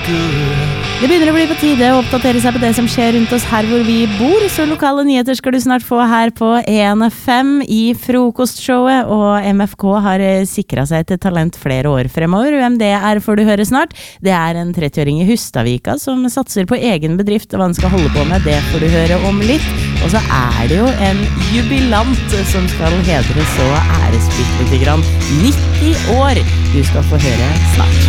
Det begynner å bli på tide å oppdatere seg på det som skjer rundt oss her hvor vi bor, så lokale nyheter skal du snart få her på 1FM i frokostshowet, og MFK har sikret seg et talent flere år fremover. Hvem det får du høre snart. Det en 30-åring i Hustadvika som satser på egen bedrift, og hva han skal holde på med, det får du høre om litt. Og så det jo en jubilant som skal hedres og æres litt grann. 90 år! Du skal få høre snart.